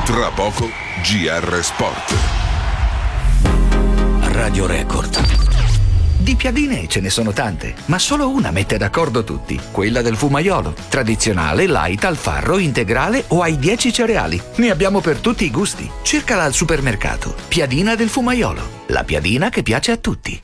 Tra poco GR Sport. Radio Record. Di piadine ce ne sono tante, ma solo una mette d'accordo tutti, quella del fumaiolo. Tradizionale, light, al farro, integrale o ai 10 cereali. Ne abbiamo per tutti i gusti. Cercala al supermercato. Piadina del fumaiolo. La piadina che piace a tutti.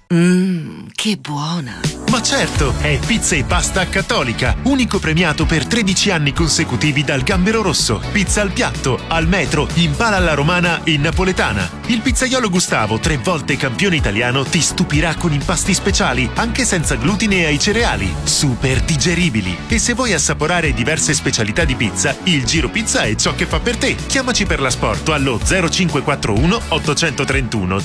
Che buona! Ma certo, è Pizza e Pasta Cattolica, unico premiato per 13 anni consecutivi dal Gambero Rosso. Pizza al piatto, al metro, in pala alla romana e in napoletana. Il pizzaiolo Gustavo, 3 volte campione italiano, ti stupirà con impasti speciali, anche senza glutine ai cereali, super digeribili. E se vuoi assaporare diverse specialità di pizza, il Giro Pizza è ciò che fa per te. Chiamaci per l'asporto allo 0541 831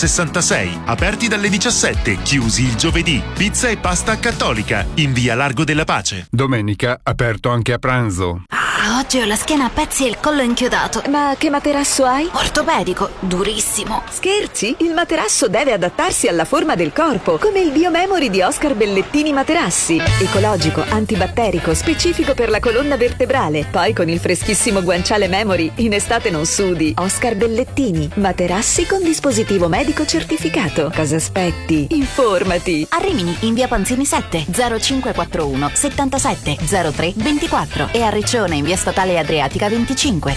166. Aperti dalle 17, chiusi il giovedì. Pizza e Pasta Cattolica, in via Largo della Pace. Domenica aperto anche a pranzo. Oggi ho la schiena a pezzi e il collo inchiodato. Ma che materasso hai? Ortopedico, durissimo. Scherzi? Il materasso deve adattarsi alla forma del corpo, come il Biomemory di Oscar Bellettini Materassi. Ecologico, antibatterico, specifico per la colonna vertebrale. Poi con il freschissimo guanciale Memory, in estate non sudi. Oscar Bellettini, materassi con dispositivo medico certificato. Cosa aspetti? Informati. A Rimini, in via Panzini 7, 0541 77 03 24 e a Riccione, in via Statale Adriatica 25,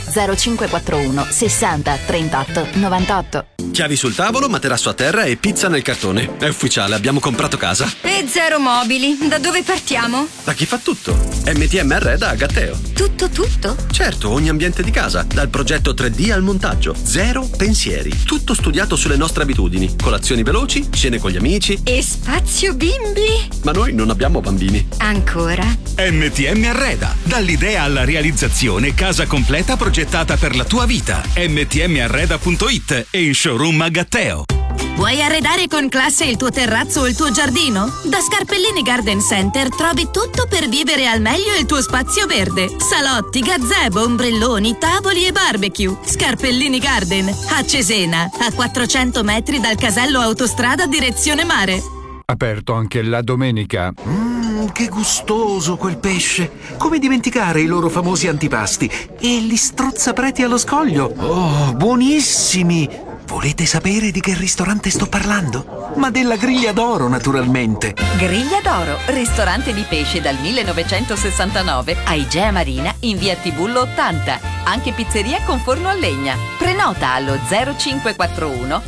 0541 60 38 98. Chiavi sul tavolo, materasso a terra e pizza nel cartone. È ufficiale, abbiamo comprato casa. E zero mobili. Da dove partiamo? Da chi fa tutto? MTM Arreda a Gatteo. Tutto? Certo, ogni ambiente di casa, dal progetto 3D al montaggio. Zero pensieri. Tutto studiato sulle nostre abitudini. Colazioni veloci, cene con gli amici. E spazio bimbi? Ma noi non abbiamo bambini. Ancora? MTM Arreda. Dall'idea alla realizzazione, casa completa progettata per la tua vita. mtmarreda.it e in showroom a Gatteo. Vuoi arredare con classe il tuo terrazzo o il tuo giardino? Da Scarpellini Garden Center trovi tutto per vivere al meglio il tuo spazio verde. Salotti, gazebo, ombrelloni, tavoli e barbecue. Scarpellini Garden, a Cesena, a 400 metri dal casello autostrada direzione mare. Aperto anche la domenica. Che gustoso quel pesce! Come dimenticare i loro famosi antipasti? E gli strozzapreti allo scoglio! Oh, buonissimi! Volete sapere di che ristorante sto parlando? Ma della Griglia d'Oro, naturalmente! Griglia d'Oro, ristorante di pesce dal 1969 a Igea Marina in via Tibullo 80. Anche pizzeria con forno a legna. Prenota allo 0541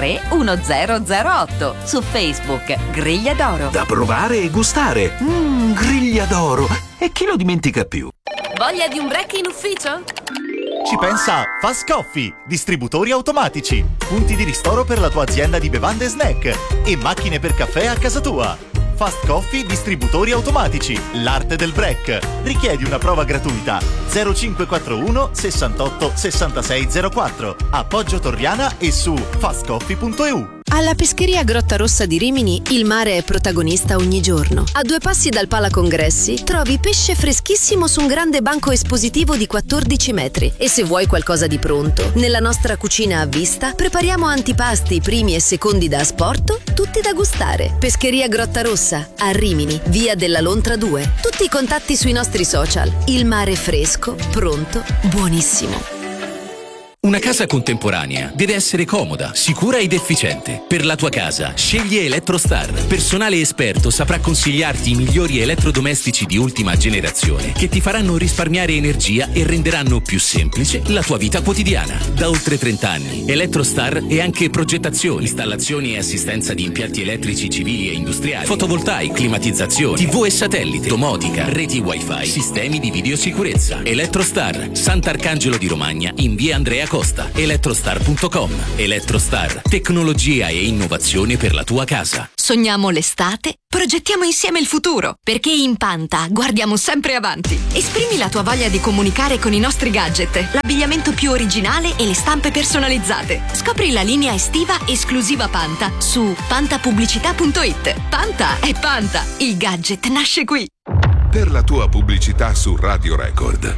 331008. Su Facebook Griglia d'Oro. Da provare e gustare! Griglia d'Oro! E chi lo dimentica più? Voglia di un break in ufficio? Ci pensa Fast Coffee, distributori automatici, punti di ristoro per la tua azienda di bevande e snack e macchine per caffè a casa tua. Fast Coffee, distributori automatici, l'arte del break. Richiedi una prova gratuita 0541 68 66 04. Appoggio Torriana e su fastcoffee.eu. Alla pescheria Grotta Rossa di Rimini il mare è protagonista ogni giorno. A 2 passi dal Pala Congressi trovi pesce freschissimo su un grande banco espositivo di 14 metri. E se vuoi qualcosa di pronto, nella nostra cucina a vista prepariamo antipasti, primi e secondi da asporto, tutti da gustare. Pescheria Grotta Rossa, a Rimini, via della Lontra 2. Tutti i contatti sui nostri social. Il mare fresco, pronto, buonissimo. Una casa contemporanea deve essere comoda, sicura ed efficiente. Per la tua casa, scegli Electrostar. Personale esperto saprà consigliarti i migliori elettrodomestici di ultima generazione che ti faranno risparmiare energia e renderanno più semplice la tua vita quotidiana. Da oltre 30 anni, Electrostar è anche progettazione, installazioni e assistenza di impianti elettrici civili e industriali, fotovoltaici, climatizzazione, TV e satellite, domotica, reti wifi, sistemi di videosicurezza. Electrostar, Sant'Arcangelo di Romagna, in via Andrea Costa. Electrostar.com. Electrostar, tecnologia e innovazione per la tua casa. Sogniamo l'estate? Progettiamo insieme il futuro, perché in Panta guardiamo sempre avanti. Esprimi la tua voglia di comunicare con i nostri gadget, l'abbigliamento più originale e le stampe personalizzate. Scopri la linea estiva esclusiva Panta su pantapubblicità.it. Panta è Panta, il gadget nasce qui. Per la tua pubblicità su Radio Record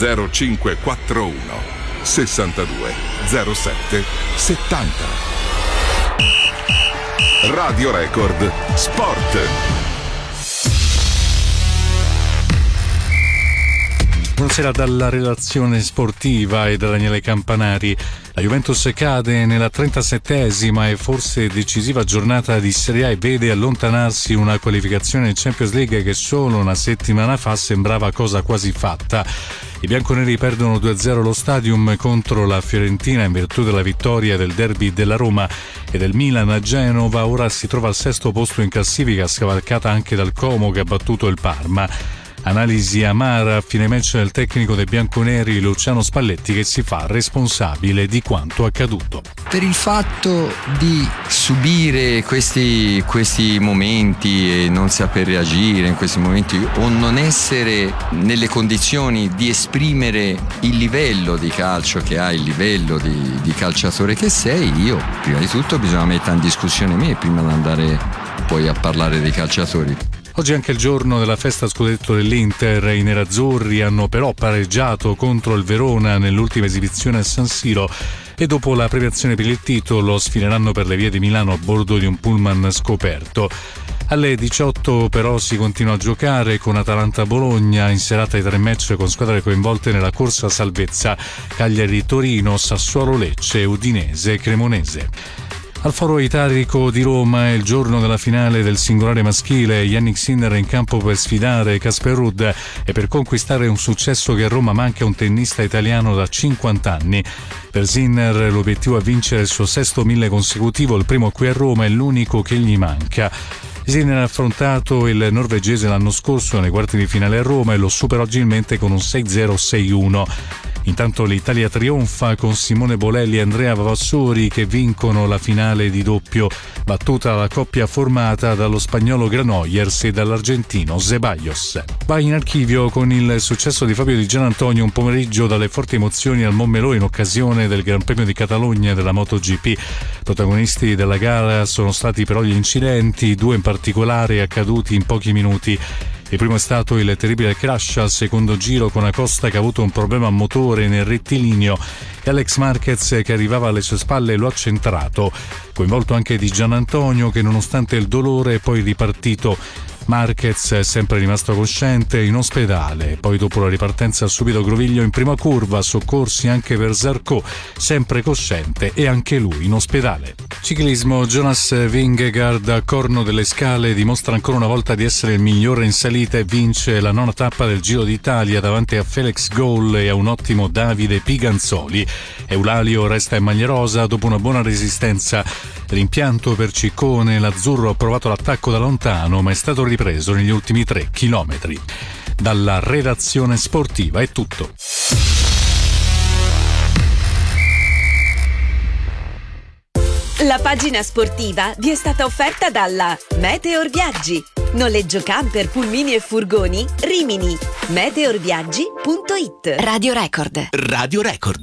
0541 62 07 70. Radio Record Sport. Buonasera dalla redazione sportiva e da Daniele Campanari. La Juventus cade nella 37esima e forse decisiva giornata di Serie A e vede allontanarsi una qualificazione in Champions League che solo una settimana fa sembrava cosa quasi fatta. I bianconeri perdono 2-0 lo Stadium contro la Fiorentina in virtù della vittoria del derby della Roma e del Milan a Genova. Ora si trova al sesto posto in classifica, scavalcata anche dal Como che ha battuto il Parma. Analisi amara a fine match del tecnico dei bianconeri Luciano Spalletti, che si fa responsabile di quanto accaduto. Per il fatto di subire questi momenti e non saper reagire in questi momenti o non essere nelle condizioni di esprimere il livello di calcio che hai, il livello di calciatore che sei, io prima di tutto bisogna mettere in discussione me prima di andare poi a parlare dei calciatori. Oggi è anche il giorno della festa scudetto dell'Inter. I nerazzurri hanno però pareggiato contro il Verona nell'ultima esibizione a San Siro e dopo la premiazione per il titolo sfileranno per le vie di Milano a bordo di un pullman scoperto. Alle 18 però si continua a giocare con Atalanta-Bologna in serata di 3 match con squadre coinvolte nella corsa a salvezza: Cagliari-Torino, Sassuolo-Lecce, Udinese-Cremonese. Al Foro Italico di Roma è il giorno della finale del singolare maschile. Yannick Sinner è in campo per sfidare Casper Ruud e per conquistare un successo che a Roma manca a un tennista italiano da 50 anni. Per Sinner l'obiettivo è vincere il suo 6° 1000 consecutivo, il primo qui a Roma e l'unico che gli manca. Sinner ha affrontato il norvegese l'anno scorso nei quarti di finale a Roma e lo supera agilmente con un 6-0, 6-1. Intanto l'Italia trionfa con Simone Bolelli e Andrea Vavassori che vincono la finale di doppio, battuta la coppia formata dallo spagnolo Granollers e dall'argentino Ceballos. Va in archivio con il successo di Fabio Di Gianantonio un pomeriggio dalle forti emozioni al Montmeló in occasione del Gran Premio di Catalogna della MotoGP. Protagonisti della gara sono stati però gli incidenti, 2 in particolare accaduti in pochi minuti. Il primo è stato il terribile crash al secondo giro con Acosta che ha avuto un problema a motore nel rettilineo e Alex Marquez che arrivava alle sue spalle lo ha centrato. Coinvolto anche Di Gianantonio che nonostante il dolore è poi ripartito. Marquez è sempre rimasto cosciente in ospedale, poi dopo la ripartenza ha subito groviglio in prima curva, soccorsi anche per Zarco, sempre cosciente e anche lui in ospedale. Ciclismo, Jonas Vingegaard a Corno delle Scale dimostra ancora una volta di essere il migliore in salita e vince la 9ª tappa del Giro d'Italia davanti a Felix Gaulle e a un ottimo Davide Piganzoli. Eulalio resta in maglia rosa dopo una buona resistenza. Rimpianto per Ciccone, l'azzurro ha provato l'attacco da lontano ma è stato ripreso negli ultimi 3 chilometri. Dalla redazione sportiva è tutto. La pagina sportiva vi è stata offerta dalla Meteor Viaggi. Noleggio camper, pulmini e furgoni Rimini. Meteorviaggi.it. Radio Record. Radio Record.